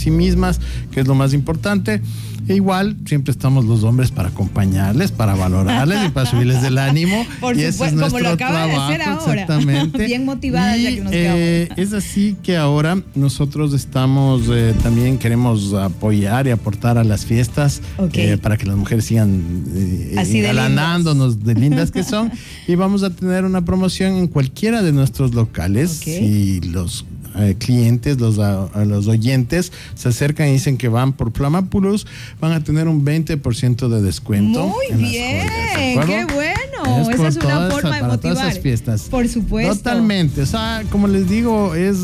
sí mismas, que es lo más importante. E igual, siempre estamos los hombres para acompañarles, para valorarles y para subirles el ánimo. Por y supuesto, ese es como lo nuestro acaba trabajo, de hacer ahora. exactamente. Bien motivadas ya que nos quedamos. Es así que ahora nosotros estamos, también queremos apoyar y aportar a las fiestas, para que las mujeres sigan engalanándonos de lindas que son. Y vamos a tener una promoción en cualquiera de nuestros locales. Y los clientes, los oyentes se acercan y dicen que van por Flamapulus, van a tener un 20% de descuento. Muy bien, qué bueno. Esa es una forma de motivar. Todas esas fiestas. Por supuesto. Totalmente. O sea, como les digo, es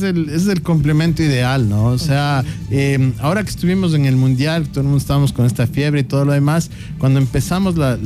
el complemento ideal, ¿no? O sea, ahora que estuvimos en el Mundial, todo el mundo estábamos con esta fiebre y todo lo demás, cuando empezamos la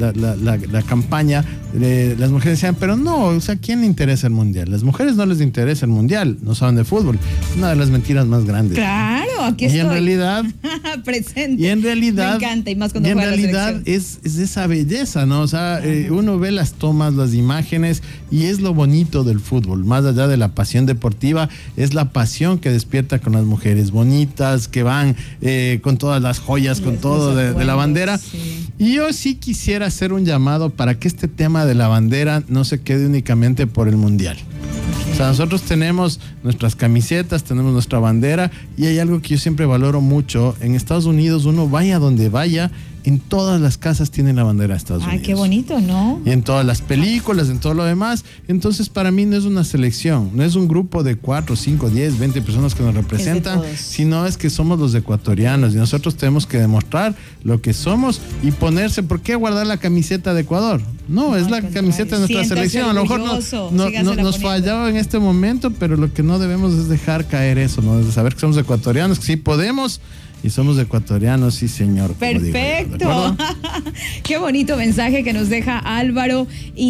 campaña, las mujeres decían, pero no, o sea, ¿quién le interesa el Mundial? Las mujeres no les interesa el Mundial, no saben de fútbol. Es una de las mentiras más grandes. Claro, aquí estoy. Y en realidad presente. Y en realidad me encanta, y más cuando juega la selección. es esa belleza, ¿no? O sea, uno ve las tomas, las imágenes, y es lo bonito del fútbol, más allá de la pasión deportiva, es la pasión que despierta con las mujeres bonitas, que van con todas las joyas, con todo de la bandera. Sí. Y yo sí quisiera hacer un llamado para que este tema de la bandera no se quede únicamente por el Mundial. O sea, nosotros tenemos nuestras camisetas, tenemos nuestra bandera, y hay algo que yo siempre valoro mucho. En Estados Unidos, uno vaya donde vaya, en todas las casas tienen la bandera de Estados Unidos. Ay, qué bonito, ¿no? Y en todas las películas, en todo lo demás. Entonces, para mí no es una selección, no es un grupo de 4, 5, 10, 20 personas que nos representan, sino es que somos los ecuatorianos, y nosotros tenemos que demostrar lo que somos y ponerse. ¿Por qué guardar la camiseta de Ecuador? No, es la camiseta de nuestra selección. A lo mejor nos fallaba en este momento, pero lo que no debemos es dejar caer eso, ¿no? De saber que somos ecuatorianos, que sí podemos. Y somos ecuatorianos, sí, señor. Perfecto. Qué bonito mensaje que nos deja Álvaro.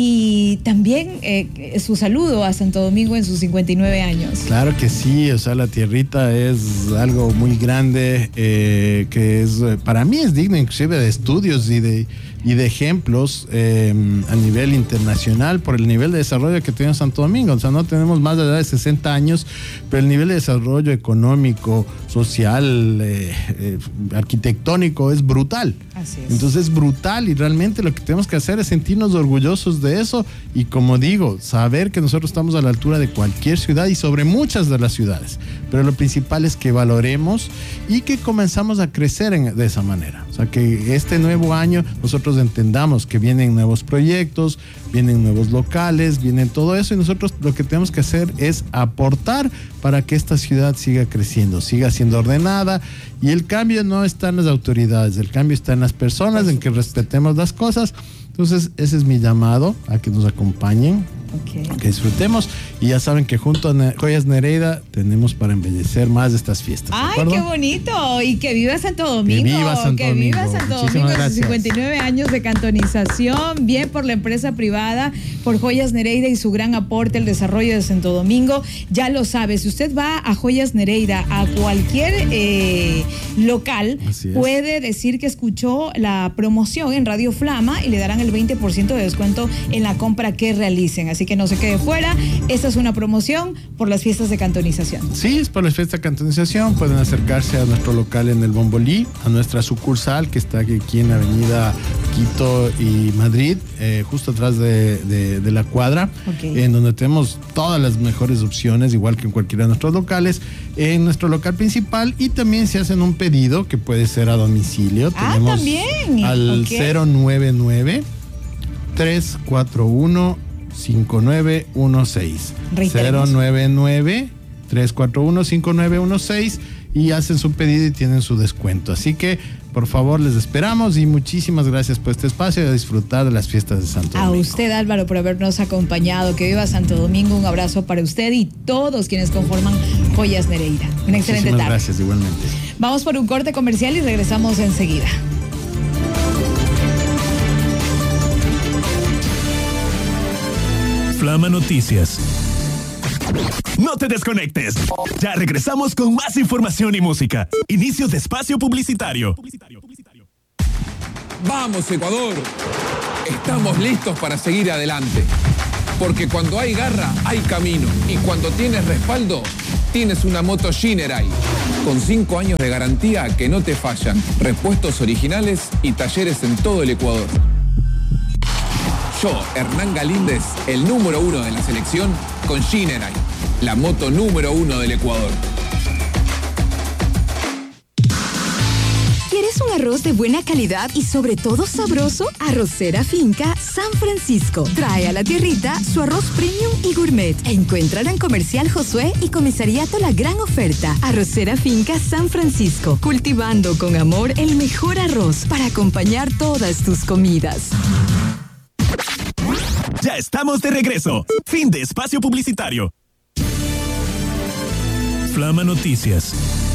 Y también su saludo a Santo Domingo en sus 59 años. Claro que sí, o sea, la tierrita es algo muy grande, que es, para mí es digno inclusive de estudios y de ejemplos a nivel internacional, por el nivel de desarrollo que tiene Santo Domingo. O sea, no tenemos más de edad de 60 años, pero el nivel de desarrollo económico, social, arquitectónico es brutal. Así es. Entonces es brutal, y realmente lo que tenemos que hacer es sentirnos orgullosos de eso, y como digo, saber que nosotros estamos a la altura de cualquier ciudad y sobre muchas de las ciudades, pero lo principal es que valoremos y que comenzamos a crecer de esa manera. O sea, que este nuevo año nosotros entendamos que vienen nuevos proyectos, vienen nuevos locales, vienen todo eso, y nosotros lo que tenemos que hacer es aportar para que esta ciudad siga creciendo, siga siendo ordenada. Y el cambio no está en las autoridades, el cambio está en las personas, en que respetemos las cosas. Entonces, ese es mi llamado, a que nos acompañen, que disfrutemos. Y ya saben que junto a Joyas Nereida tenemos para embellecer más de estas fiestas. ¡Ay, qué bonito! Y que viva Santo Domingo. Que viva Santo Domingo. Viva Santo Domingo en sus 59 años de cantonización. Bien por la empresa privada, por Joyas Nereida y su gran aporte al desarrollo de Santo Domingo. Ya lo sabe, si usted va a Joyas Nereida, a cualquier local, puede decir que escuchó la promoción en Radio Flama y le darán el 20% de descuento en la compra que realicen. Así que no se quede fuera. Esta es una promoción por las fiestas de cantonización. Sí, es por las fiestas de cantonización. Pueden acercarse a nuestro local en el Bombolí, a nuestra sucursal que está aquí en Avenida Quito y Madrid, justo atrás de la cuadra, en donde tenemos todas las mejores opciones, igual que en cualquiera de nuestros locales, en nuestro local principal. Y también se hacen un pedido que puede ser a domicilio. Tenemos también. Al 099 341 5916. 099-341-5916, y hacen su pedido y tienen su descuento. Así que, por favor, les esperamos, y muchísimas gracias por este espacio y a disfrutar de las fiestas de Santo Domingo. A usted, Álvaro, por habernos acompañado. Que viva Santo Domingo. Un abrazo para usted y todos quienes conforman Joyas Nereida. Una excelente tarde. Gracias, igualmente. Vamos por un corte comercial y regresamos enseguida. Flama Noticias. No te desconectes. Ya regresamos con más información y música. Inicio de espacio publicitario. Vamos, Ecuador. Estamos listos para seguir adelante. Porque cuando hay garra, hay camino. Y cuando tienes respaldo, tienes una moto Shinerai. Con 5 años de garantía que no te fallan. Repuestos originales y talleres en todo el Ecuador. Yo, Hernán Galíndez, el número 1 de la selección, con Shinerai, la moto número 1 del Ecuador. ¿Quieres un arroz de buena calidad y sobre todo sabroso? Arrocera Finca San Francisco trae a la tierrita su arroz premium y gourmet. Encuéntrala en Comercial Josué y Comisariato La Gran Oferta. Arrocera Finca San Francisco, cultivando con amor el mejor arroz para acompañar todas tus comidas. Ya estamos de regreso. Fin de espacio publicitario. Flama Noticias.